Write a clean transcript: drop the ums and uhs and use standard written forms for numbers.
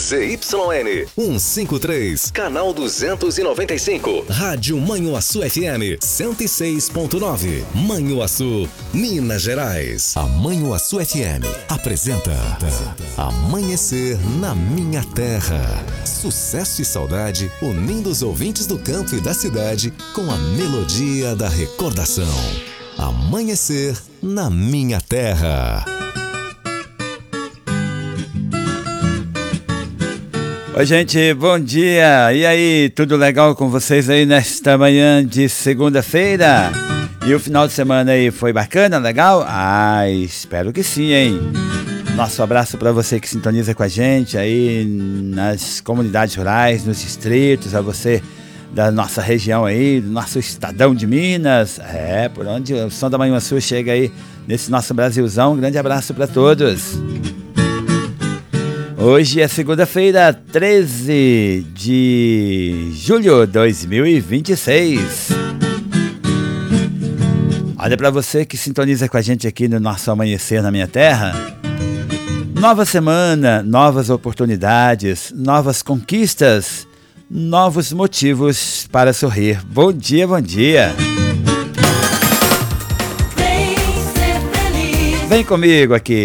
ZYN 153, canal 295. Rádio Manhuaçu FM 106.9. Manhuaçu, Minas Gerais. A Manhuaçu FM apresenta Amanhecer na Minha Terra. Sucesso e saudade unindo os ouvintes do campo e da cidade com a melodia da recordação. Amanhecer na Minha Terra. Oi, gente, bom dia! E aí, tudo legal com vocês aí nesta manhã de segunda-feira? E o final de semana aí foi bacana, legal? Ah, espero que sim, hein? Nosso abraço para você que sintoniza com a gente aí nas comunidades rurais, nos distritos, a você da nossa região aí, do nosso estadão de Minas, por onde o som da Manhuaçu chega aí nesse nosso Brasilzão. Um grande abraço para todos. Hoje é segunda-feira, 13 de julho de 2026. Olha para você que sintoniza com a gente aqui no nosso Amanhecer na Minha Terra. Nova semana, novas oportunidades, novas conquistas, novos motivos para sorrir. Bom dia, bom dia. Vem comigo aqui.